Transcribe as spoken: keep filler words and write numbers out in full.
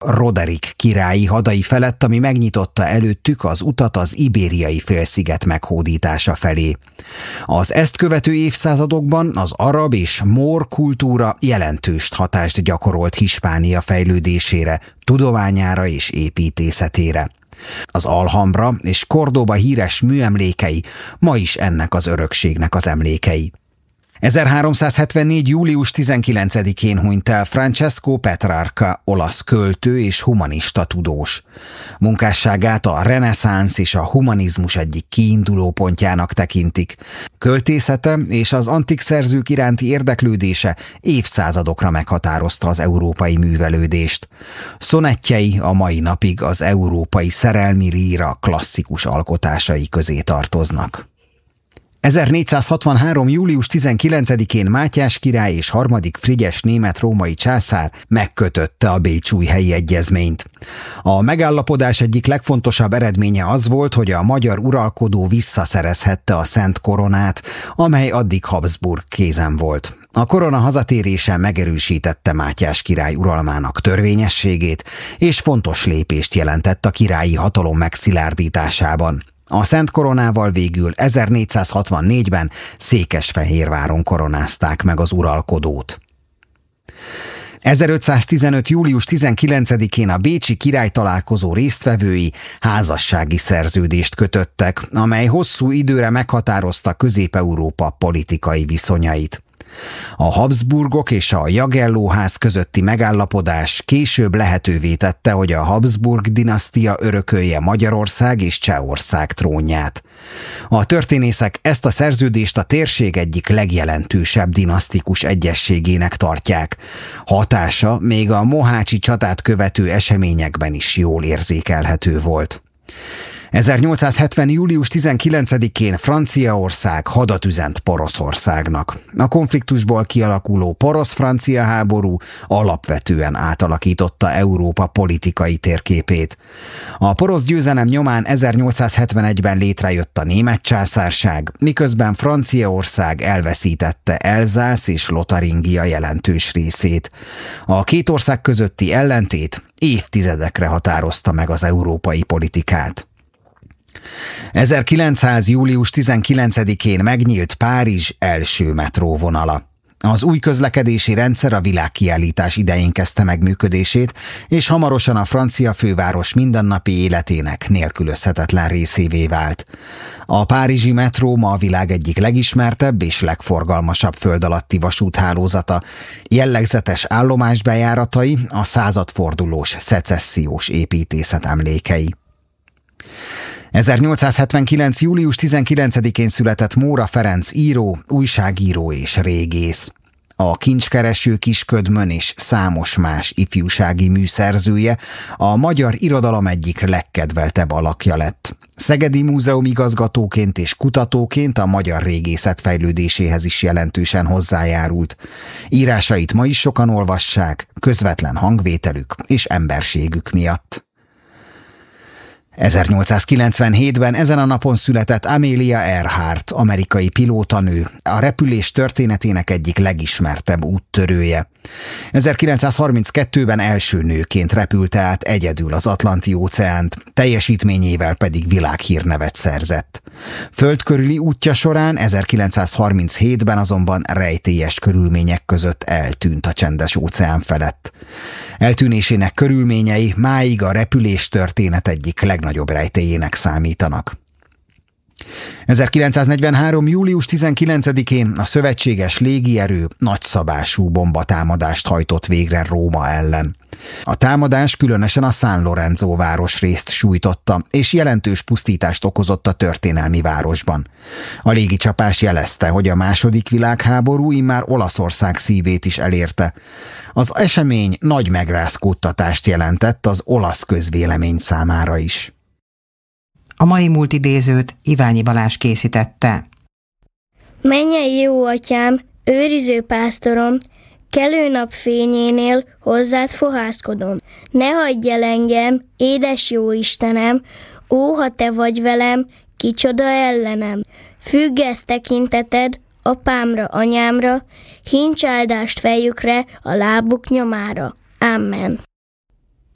Roderick királyi hadai felett, ami megnyitotta előttük az utat az Ibériai félsziget meghódítása felé. Az ezt követő évszázadokban az arab és mór kultúra jelentős hatást gyakorolt Hispánia fejlődésére, tudományára és építészetére. Az Alhambra és Córdoba híres műemlékei ma is ennek az örökségnek az emlékei. ezerháromszázhetvennégy. július tizenkilencedikén hunyt el Francesco Petrarca, olasz költő és humanista tudós. Munkásságát a reneszánsz és a humanizmus egyik kiinduló pontjának tekintik. Költészete és az antik szerzők iránti érdeklődése évszázadokra meghatározta az európai művelődést. Szonettjei a mai napig az európai szerelmi líra klasszikus alkotásai közé tartoznak. ezernégyszázhatvanhárom. július tizenkilencedikén Mátyás király és harmadik Frigyes német-római császár megkötötte a Bécsújhelyi Egyezményt. A megállapodás egyik legfontosabb eredménye az volt, hogy a magyar uralkodó visszaszerezhette a Szent Koronát, amely addig Habsburg kézen volt. A korona hazatérése megerősítette Mátyás király uralmának törvényességét, és fontos lépést jelentett a királyi hatalom megszilárdításában. A Szent Koronával végül ezernégyszázhatvannégyben Székesfehérváron koronázták meg az uralkodót. ezerötszáztizenöt. július tizenkilencedikén a bécsi királytalálkozó résztvevői házassági szerződést kötöttek, amely hosszú időre meghatározta Közép-Európa politikai viszonyait. A Habsburgok és a Jagellóház közötti megállapodás később lehetővé tette, hogy a Habsburg dinasztia örökölje Magyarország és Csehország trónját. A történészek ezt a szerződést a térség egyik legjelentősebb dinasztikus egyezségének tartják. Hatása még a mohácsi csatát követő eseményekben is jól érzékelhető volt. ezernyolcszázhetven. július tizenkilencedikén Franciaország hadat üzent Poroszországnak. A konfliktusból kialakuló porosz-francia háború alapvetően átalakította Európa politikai térképét. A porosz győzelem nyomán ezernyolcszázhetvenegyben létrejött a német császárság, miközben Franciaország elveszítette Elzász és Lotaringia jelentős részét. A két ország közötti ellentét évtizedekre határozta meg az európai politikát. ezerkilencszáz. július tizenkilencedikén megnyílt Párizs első metróvonala. Az új közlekedési rendszer a világkiállítás idején kezdte meg működését, és hamarosan a francia főváros mindennapi életének nélkülözhetetlen részévé vált. A párizsi metró ma a világ egyik legismertebb és legforgalmasabb földalatti vasúthálózata. Jellegzetes állomásbejáratai a századfordulós szecessziós építészet emlékei. ezernyolcszázhetvenkilenc. július tizenkilencedikén született Móra Ferenc író, újságíró és régész. A Kincskereső Kisködmön és számos más ifjúsági mű szerzője, a magyar irodalom egyik legkedveltebb alakja lett. Szegedi Múzeum igazgatóként és kutatóként a magyar régészet fejlődéséhez is jelentősen hozzájárult. Írásait ma is sokan olvassák, közvetlen hangvételük és emberségük miatt. ezernyolcszázkilencvenhétben ezen a napon született Amelia Earhart, amerikai pilótanő, a repülés történetének egyik legismertebb úttörője. ezerkilencszázharminckettőben első nőként repülte át egyedül az Atlanti-óceánt, teljesítményével pedig világhírnevet szerzett. Földkörüli útja során ezerkilencszázharminchétben azonban rejtélyes körülmények között eltűnt a Csendes-óceán felett. Eltűnésének körülményei máig a repülés történet egyik legnagyobb rejtélyének számítanak. ezerkilencszáznegyvenhárom. július tizenkilencedikén a szövetséges légierő nagyszabású bombatámadást hajtott végre Róma ellen. A támadás különösen a San Lorenzo városrészt sújtotta, és jelentős pusztítást okozott a történelmi városban. A légicsapás jelezte, hogy a második világháború immár Olaszország szívét is elérte. Az esemény nagy megrázkódtatást jelentett az olasz közvélemény számára is. A mai múlt idézőt Iványi Balázs készítette. Mennyei jó atyám, őriző pásztorom, kelő nap fényénél hozzád fohászkodom. Ne hagyj el engem, édes jó Istenem, ó, ha te vagy velem, kicsoda ellenem. Függesz tekinteted apámra, anyámra, hincs áldást fejükre, a lábuk nyomára. Amen.